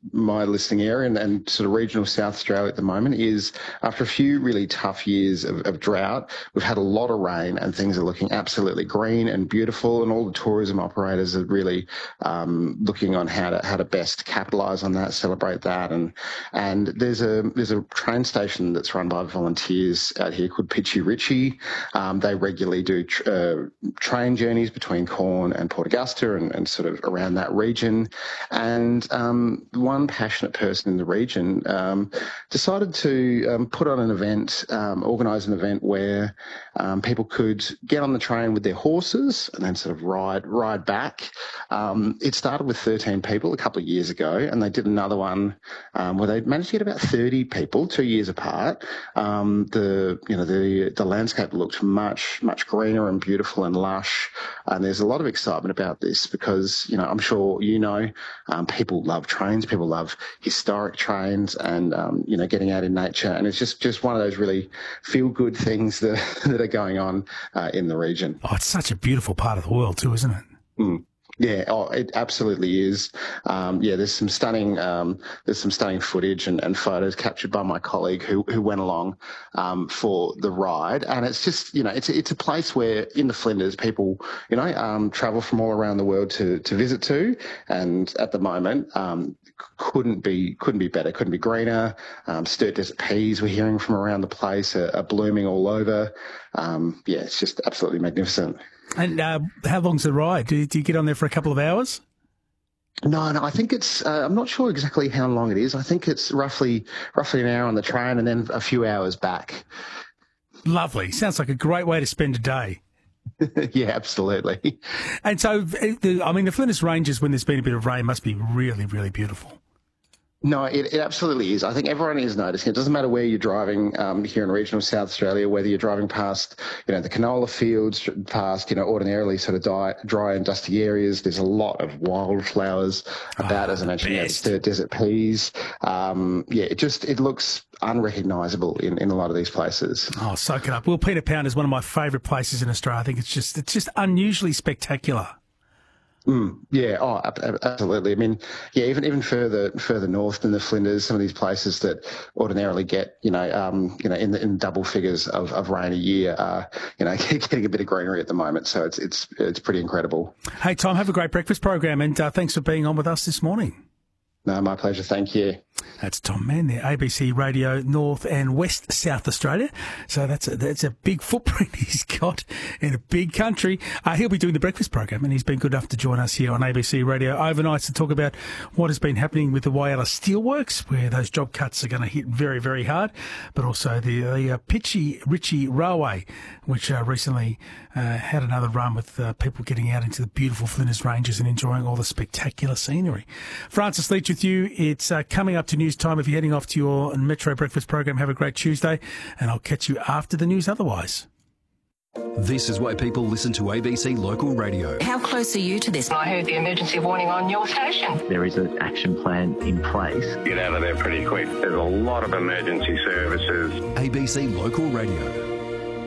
my listening area and sort of regional South Australia at the moment is after a few really tough years of drought, we've had a lot of rain and things are looking absolutely green and beautiful, and all the tourism operators are really looking on how to best capitalise on that, celebrate that, and there's a train station that's run by volunteers out here called Pitchy Ritchie. They regularly do train journeys between Corn and Port Augusta and sort of around that region. And one passionate person in the region decided to put on an event, organise an event where people could get on the train with their horses and then sort of ride back. It started with 13 people a couple of years ago, and they did another one where they managed to get about 30 people 2 years apart. The landscape looked much greener and beautiful and lush, and there's a lot of excitement about this because I'm sure people love trains, people love historic trains, and getting out in nature, and it's just one of those really feel good things that are going on in the region. Oh, it's such a beautiful part of the world too, isn't it? Mm. Yeah, it absolutely is. There's some stunning footage and photos captured by my colleague who went along for the ride, and it's just it's a place where in the Flinders people travel from all around the world to visit to, and at the moment couldn't be better, couldn't be greener. Sturt desert peas we're hearing from around the place are blooming all over. It's just absolutely magnificent. And how long's the ride? Do you get on there for a couple of hours? No, I think it's, I'm not sure exactly how long it is. I think it's roughly an hour on the train and then a few hours back. Lovely. Sounds like a great way to spend a day. Yeah, absolutely. And so, the Flinders Ranges, when there's been a bit of rain, must be really, really beautiful. No, it absolutely is. I think everyone is noticing. It doesn't matter where you're driving here in regional South Australia, whether you're driving past, the canola fields, past, ordinarily sort of dry and dusty areas. There's a lot of wildflowers about, as I mentioned, Sturt desert peas. It looks unrecognisable in a lot of these places. Oh, soak it up. Well, Peter Pound is one of my favourite places in Australia. I think it's just unusually spectacular. Absolutely. I mean, even further north than the Flinders, some of these places that ordinarily get, in double figures of rain a year are, getting a bit of greenery at the moment. So it's pretty incredible. Hey, Tom, have a great breakfast program, and thanks for being on with us this morning. No, my pleasure. Thank you. That's Tom Mann there, ABC Radio North and West South Australia. So that's a big footprint he's got in a big country. He'll be doing the breakfast program, and he's been good enough to join us here on ABC Radio overnight to talk about what has been happening with the Whyalla Steelworks, where those job cuts are going to hit very, very hard, but also the Pitchy Ritchie Railway, which recently had another run with people getting out into the beautiful Flinders Ranges and enjoying all the spectacular scenery. Francis Leach with you. It's coming up to news time. If you're heading off to your Metro breakfast program, have a great Tuesday, and I'll catch you after the news otherwise. This is why people listen to ABC Local Radio. How close are you to this? I heard the emergency warning on your station. There is an action plan in place. Get out of there pretty quick. There's a lot of emergency services. ABC Local Radio.